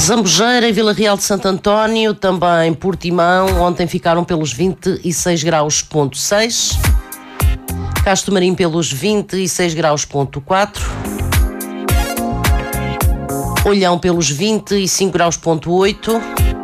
Zambujeira e Vila Real de Santo António, também Portimão, ontem ficaram pelos 26 graus,6. Castro Marim pelos 26 graus,4. Olhão pelos 25 graus,8.